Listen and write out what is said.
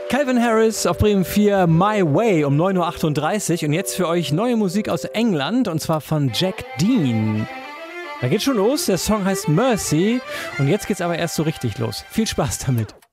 Calvin Harris auf Bremen 4, My Way um 9.38 Uhr. Und jetzt für euch neue Musik aus England, und zwar von Jack Dean. Da geht's schon los, der Song heißt Mercy und jetzt geht's aber erst so richtig los. Viel Spaß damit.